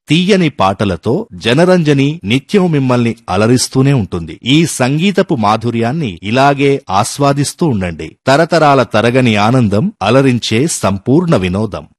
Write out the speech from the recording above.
తీయని పాటలతో జనరంజని నిత్యం మిమ్మల్ని అలరిస్తూనే ఉంటుంది. ఈ సంగీతపు మాధుర్యాన్ని ఇలాగే ఆస్వాదిస్తూ ఉండండి. తరతరాల తరగని ఆనందం, అలరించే సంపూర్ణ వినోదం.